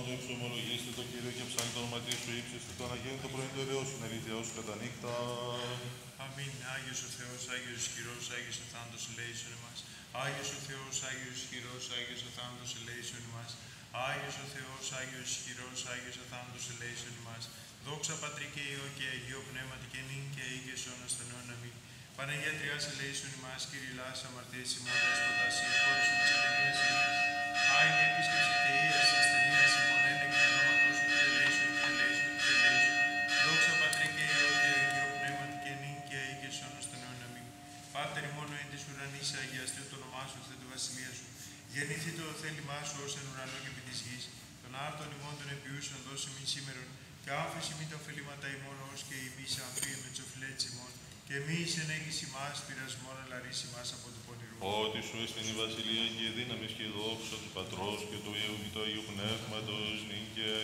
το εξομολογήστε το Κύριο και ψάχνει το όνοματί σου ύψιστε το αναγέννητο πρωί το ελαιό σου, αλήθεια σου κατά νύχτα. Αμήν. Άγιος ο Θεός, Άγιος ισχυρός, Άγιος ο θάνατος ελέησον ημάς. Άγιος ο Θεός, Άγιος ισχυρός, Άγιος ο θάνατος ελέησον ημάς. Άγιος ο Θεός, Άγιος ισχυρός, Άγιος ο θάνατος ελέησον ημάς. Δόξα Πατρί και Υιό και Αγίο Πνεύματι και νυν και αεί και σ' αιώνας των αιώνων. Αμήν. Παναγία Τριάς ελέησον ημάς, Κύριε Λάς, αμαρτίες ημών, δέσποτας, η εκχώρησον της ελεημίας ημών. Άγιε επίσκεψη και Υιάς της ασθενείας ημών, ένε και ονόματός σου και ελέησον, και ελέησον, και ελέησον. Δόξα Πατρί και Υιό και Αγίο Πνεύματι και νυν και αεί και σ' αιώνας των αιώνων. Αμήν. Πάτερ ημών εν της ουρανής, αγιαστεί το όνομά σου, θε τη βασιλεία σου. Γεννηθεί το θέλημά σου ως εν ουρανό και επί της γης. Των άρτων ημών των επιούσεων δώσει μην σήμερον, και άφηση μη τα ωφελήματα ημών ως και ημείς αμφίε με τις οφειλέτες ημών. Και μη ενέγγιση ημάς πειρασμόν, αλλά ρίση ημάς από του πονηρού. Ότι σου εστιν η βασιλεία και η δύναμη και η δόξα του Πατρός και του Υιού και του Αγίου Πνεύματος, νυν και